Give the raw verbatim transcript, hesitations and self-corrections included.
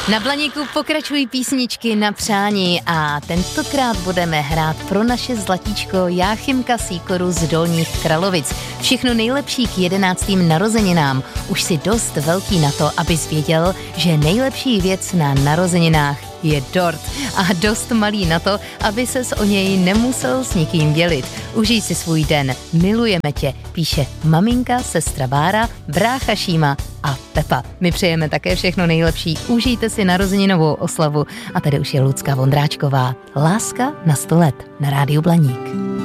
Na Blaníku pokračují písničky na přání a tentokrát budeme hrát pro naše zlatíčko Jáchymka Sýkoru z Dolních Kralovic. Všechno nejlepší k jedenáctým narozeninám. Už si dost velký na to, abys věděl, že nejlepší věc na narozeninách je dort a dost malý na to, aby ses o něj nemusel s nikým dělit. Užij si svůj den, milujeme tě, píše maminka, sestra Bára, brácha Šíma a Pepa. My přejeme také všechno nejlepší, užijte si narozeninovou oslavu a tady už je Lucka Vondráčková. Láska na sto let na Rádiu Blaník.